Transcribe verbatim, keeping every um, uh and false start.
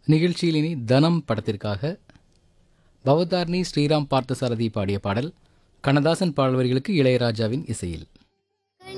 நிகழ்ச்சியில் இனி தனம் படத்திற்காக பவதார்னி ஸ்ரீராம் பார்த்தசாரதி பாடிய பாடல் கண்ணதாசன் பாடல் வரிகளுக்கு இளையராஜாவின் இசையில்.